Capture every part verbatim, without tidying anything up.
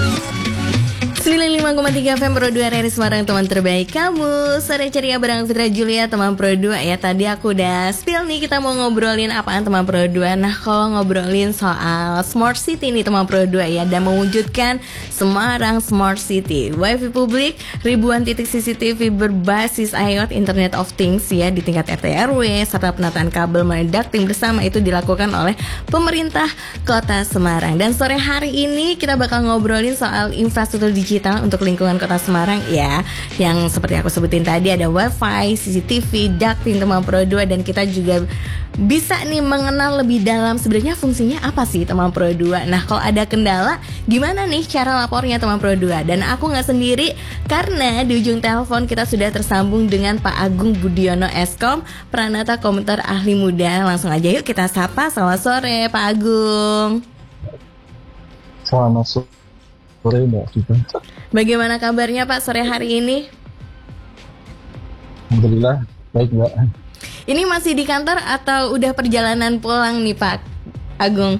sembilan puluh lima koma tiga F M Pro dua R R I Semarang, teman terbaik kamu. Sore ceria bareng Fitra Julia, teman Pro dua ya. Tadi aku udah spill nih, kita mau ngobrolin apaan teman Pro dua. Nah, kalau ngobrolin soal Smart City nih teman Pro dua ya, dan mewujudkan Semarang Smart City, Wifi publik, ribuan titik C C T V berbasis IoT Internet of Things ya di tingkat R T R W, serta penataan kabel melalui ducting bersama itu dilakukan oleh pemerintah Kota Semarang. Dan sore hari ini kita bakal ngobrolin soal infrastruktur digital untuk lingkungan Kota Semarang ya, yang seperti aku sebutin tadi ada Wi-Fi, C C T V, ducting teman Pro dua, dan kita juga bisa nih mengenal lebih dalam sebenarnya fungsinya apa sih teman Pro dua. Nah, kalau ada kendala gimana nih cara lapornya teman Pro dua? Dan aku nggak sendiri karena di ujung telepon kita sudah tersambung dengan Pak Agung Budiono Eskom, Pranata Komputer Ahli Muda. Langsung aja yuk kita sapa. Selamat sore Pak Agung. Selamat sore Mbak Dita. Bagaimana kabarnya Pak sore hari ini? Alhamdulillah baik Mbak. Ini masih di kantor atau udah perjalanan pulang nih Pak Agung?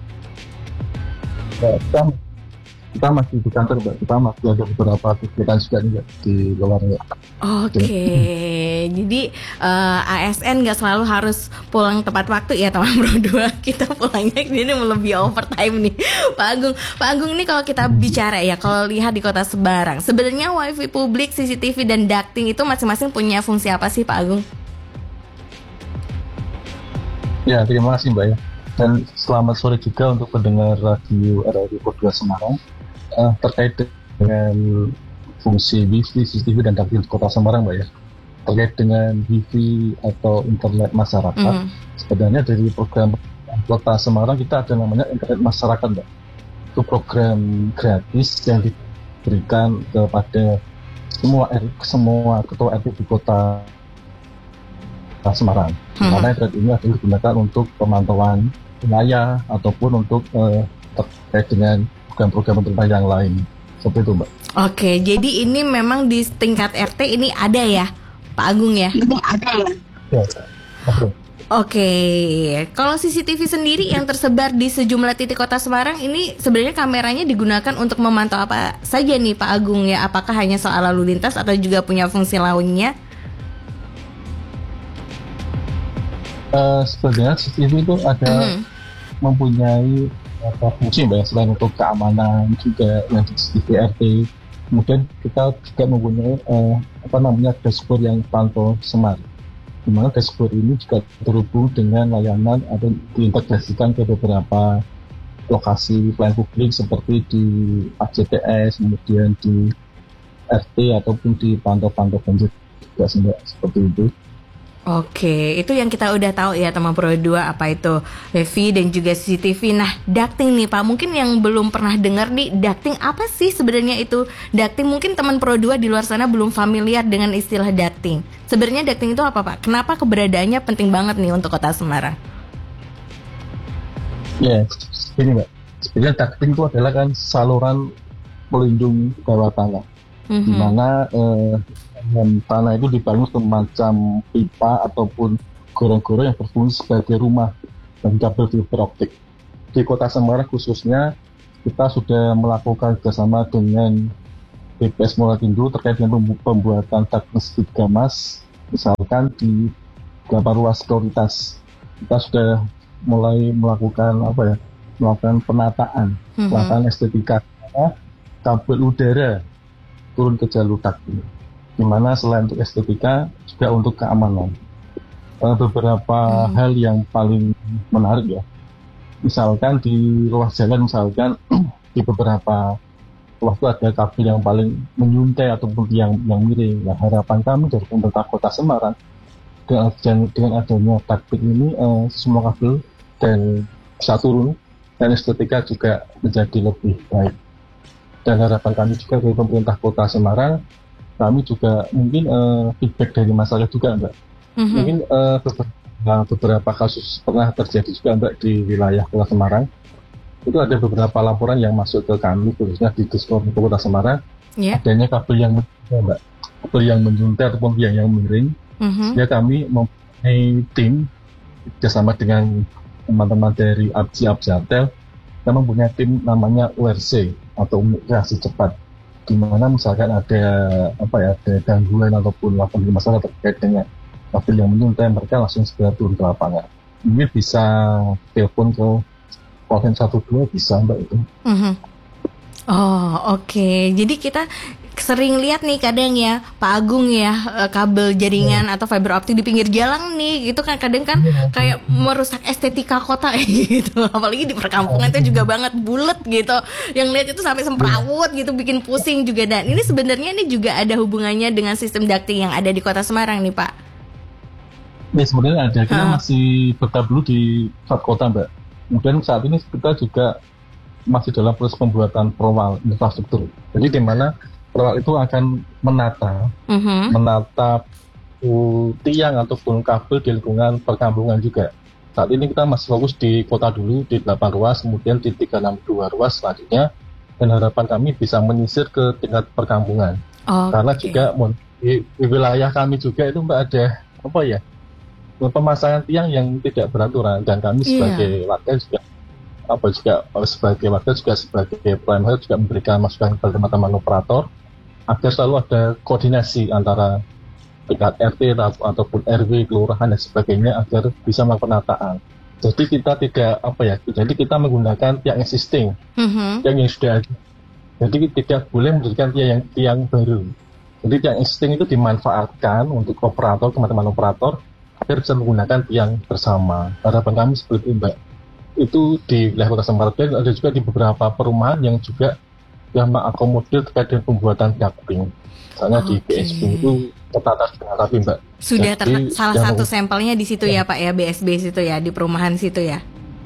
Ya, kita, kita masih di kantor Mbak. Kita masih ada beberapa kegiatan juga nih Mbak di luar ya. Oke, okay. Jadi uh, A S N gak selalu harus pulang tepat waktu ya teman Pro dua. Kita pulangnya ini melebihi overtime nih Pak Agung. Pak Agung ini kalau kita bicara ya, kalau lihat di Kota Semarang, sebenarnya Wifi publik, C C T V dan ducting itu masing-masing punya fungsi apa sih Pak Agung? Ya, terima kasih Mbak ya. Dan selamat sore juga untuk pendengar radio R R I Pro dua Semarang. Uh, terkait dengan fungsi Wi-Fi, C C T V dan ducting Kota Semarang Mbak ya, terkait dengan Wi-Fi atau internet masyarakat, mm. sebenarnya dari program Kota Semarang kita ada namanya internet masyarakat Mbak. Itu program gratis yang diberikan kepada semua semua ketua R T di Kota Semarang. Mm. Karena internet ini akan digunakan untuk pemantauan wilayah ataupun untuk eh, terkait dengan program-program pemerintah yang lain. Seperti itu Mbak. Oke, jadi ini memang di tingkat R T ini ada ya, Pak Agung ya? Ini ada ya. Ya, oke. Oke, kalau C C T V sendiri yang tersebar di sejumlah titik Kota Semarang ini sebenarnya kameranya digunakan untuk memantau apa saja nih Pak Agung ya? Apakah hanya soal lalu lintas atau juga punya fungsi lainnya? Uh, sebenarnya C C T V itu ada mm-hmm. mempunyai apa fungsi Mbak, selain untuk keamanan juga yang di C C T V R T. Kemudian kita juga mempunyai uh, apa namanya dashboard yang pantau Semarang, di mana dashboard ini juga terhubung dengan layanan atau diintegrasikan ke beberapa lokasi pelayanan publik seperti di A C T S, kemudian di R T ataupun di pantau-pantau banjir juga seperti itu. Oke, itu yang kita udah tahu ya teman Pro dua, apa itu Wi-Fi dan juga C C T V. Nah, ducting nih Pak, mungkin yang belum pernah dengar nih, ducting apa sih sebenarnya itu ducting? Mungkin teman Pro dua di luar sana belum familiar dengan istilah ducting. Sebenarnya ducting itu apa Pak? Kenapa keberadaannya penting banget nih untuk Kota Semarang? Ya, ini Mbak. Sebenarnya ducting itu adalah kan saluran pelindung bawah tanah, mm-hmm. di mana eh, dan tanah itu dibangun semacam pipa ataupun gorong-gorong yang berfungsi sebagai rumah dan kabel fiber optik. Di Kota Semarang khususnya kita sudah melakukan bersama dengan B P S Molatindu terkait dengan pembuatan ducting segitiga emas, misalkan di beberapa ruas prioritas. Kita sudah mulai melakukan apa ya, melakukan penataan, mm-hmm. melakukan estetika kabel udara turun ke jalur ducting, di mana selain untuk estetika juga untuk keamanan. Uh, beberapa hmm. hal yang paling menarik ya, misalkan di ruas jalan, misalkan di beberapa waktu ada kabel yang paling menyuntai ataupun yang yang miring. Nah, harapan kami dari pemerintah Kota Semarang dengan, dengan adanya ducting ini, uh, semua kabel dan bisa turun dan estetika juga menjadi lebih baik. Dan harapan kami juga dari pemerintah Kota Semarang, kami juga mungkin uh, feedback dari masyarakat juga Mbak. Mm-hmm. Mungkin uh, beberapa, beberapa kasus pernah terjadi juga Mbak di wilayah Kota Semarang. Itu ada beberapa laporan yang masuk ke kami, khususnya di Diskon Kota Semarang, yeah. adanya kabel yang menyuntai Mbak, kabel yang menyuntai ataupun yang yang miring. Mm-hmm. Sehingga kami mempunyai tim bersama dengan teman-teman dari A B G I Abjatel, kita mempunyai tim namanya U R C. atau reaksi cepat. Di mana misalkan ada apa ya, ada gangguan ataupun laporan masalah terkait dengan kabel yang menuntai, mereka langsung segera turun ke lapangan. Ini bisa telepon ke Polsek satu dua bisa Mbak itu. Mm-hmm. Oh oke, okay. Jadi kita sering lihat nih kadang ya Pak Agung ya, kabel jaringan yeah. atau fiber optik di pinggir jalan nih, gitu kan kadang kan yeah. kayak merusak estetika kota gitu, apalagi di perkampungan itu juga banget bulat gitu, yang lihat itu sampai semrawut gitu, bikin pusing juga. Dan ini sebenarnya ini juga ada hubungannya dengan sistem ducting yang ada di Kota Semarang nih Pak. Ya sebenarnya ada, kita huh? masih bertahap dulu di suatu kota Mbak. Kemudian saat ini kita juga masih dalam proses pembuatan perwal infrastruktur. Jadi di mana perwal itu akan menata, uh-huh. menata uh, tiang ataupun kabel di lingkungan perkampungan juga. Saat ini kita masih fokus di kota dulu di delapan ruas, kemudian di tiga enam dua ruas selanjutnya, dan harapan kami bisa menyisir ke tingkat perkampungan. Oh, karena okay. juga di, di wilayah kami juga itu Mbak ada apa ya, pemasangan tiang yang tidak beraturan, dan kami sebagai yeah. warga juga apa juga sebagai warga juga sebagai pelayan juga memberikan masukan kepada teman-teman operator agar selalu ada koordinasi antara tingkat R T ataupun R W, kelurahan dan sebagainya agar bisa melakukan penataan. Jadi kita tidak apa ya, jadi kita menggunakan tiang existing, mm-hmm. tiang yang sudah ada. Jadi tidak boleh memberikan tiang yang tiang baru. Jadi tiang existing itu dimanfaatkan untuk operator, teman-teman operator agar bisa menggunakan tiang bersama. Harapan kami seperti itu Mbak. Itu di wilayah Kota Semarang, dan ada juga di beberapa perumahan yang juga yang mengakomodir terkait dengan pembuatan ducting. Misalnya okay. di B S B itu tertata dengan rapi Mbak. Sudah ter- salah satu sampelnya di situ ya, ya Pak ya, B S B situ ya, di perumahan situ ya.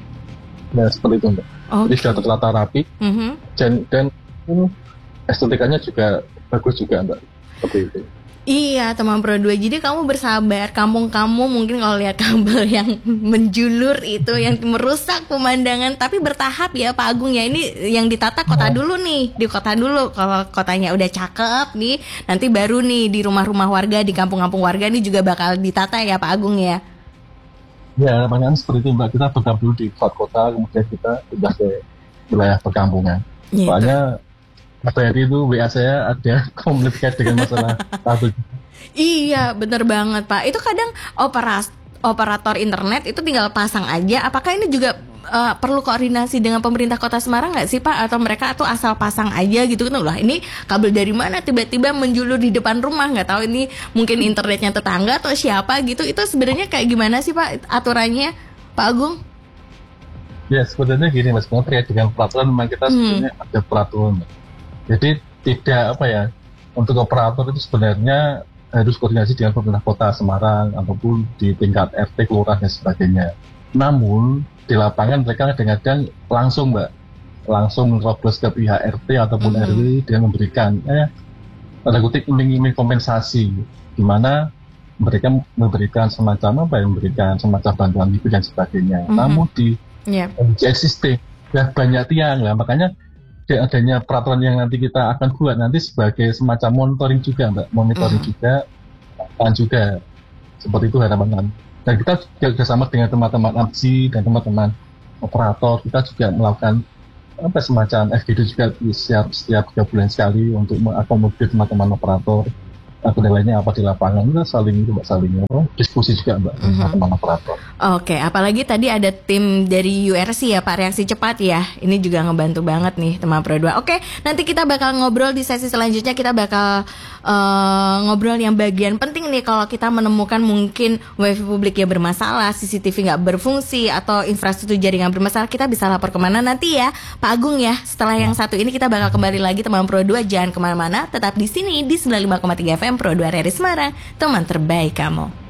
Nah seperti itu Mbak. Okay. Jadi sudah tertata rapi, mm-hmm. dan dan um, estetikanya juga bagus juga Mbak. Seperti itu. Iya teman Pro dua, jadi kamu bersabar, kampung kamu mungkin kalau lihat kabel yang menjulur itu yang merusak pemandangan, tapi bertahap ya Pak Agung ya, ini yang ditata kota dulu nih, di kota dulu, kalau kotanya udah cakep nih, nanti baru nih di rumah-rumah warga, di kampung-kampung warga nih juga bakal ditata ya Pak Agung ya. Ya pertanyaan seperti itu Mbak, kita bertahap dulu di pusat kota, kemudian kita pindah ke wilayah perkampungan. Gitu. Soalnya tadi itu W A saya ada komunikasi dengan masalah kabel. Iya benar banget Pak. Itu kadang operas, operator internet itu tinggal pasang aja. Apakah ini juga uh, perlu koordinasi dengan pemerintah Kota Semarang nggak sih Pak? Atau mereka tuh asal pasang aja gitu kan? Lah ini kabel dari mana tiba-tiba menjulur di depan rumah? Nggak tahu ini mungkin internetnya tetangga atau siapa gitu. Itu sebenarnya kayak gimana sih Pak aturannya Pak Agung? Ya sebenarnya gini Mas, terkait dengan peraturan memang kita sebenarnya hmm. ada peraturan. Jadi tidak apa ya, untuk operator itu sebenarnya harus koordinasi dengan pemerintah Kota Semarang ataupun di tingkat R T, kelurahan dan sebagainya. Namun di lapangan mereka kadang-kadang langsung Mbak, langsung menerobos ke pihak R T ataupun mm-hmm. R W dan memberikan eh, tanda kutip iming-iming kompensasi, di mana mereka memberikan semacam apa ya, memberikan semacam bantuan hidup dan sebagainya. Mm-hmm. Namun di yeah. existing ya banyak tiang lah, makanya adanya peraturan yang nanti kita akan buat nanti sebagai semacam monitoring juga Mbak, monitoring mm. juga dan juga seperti itu harapan kami. Dan kita juga sama dengan teman-teman A P S I dan teman-teman operator, kita juga melakukan apa semacam F G D juga setiap setiap tiga bulan sekali untuk mengakomodir teman-teman operator. Atau lainnya apa di lapangan, kita saling itu Mbak, saling apa, diskusi juga Mbak mm-hmm. teman-teman operator. Oke, apalagi tadi ada tim dari U R C ya Pak, reaksi cepat ya. Ini juga ngebantu banget nih teman Pro dua. Oke, nanti kita bakal ngobrol di sesi selanjutnya, kita bakal uh, ngobrol yang bagian penting nih kalau kita menemukan mungkin wifi publik yang bermasalah, C C T V nggak berfungsi atau infrastruktur jaringan bermasalah, kita bisa lapor kemana nanti ya Pak Agung ya. Setelah yang satu ini kita bakal kembali lagi teman Pro dua, jangan kemana-mana, tetap di sini di sembilan puluh lima koma tiga F M Pro dua R R I Semarang, teman terbaik kamu.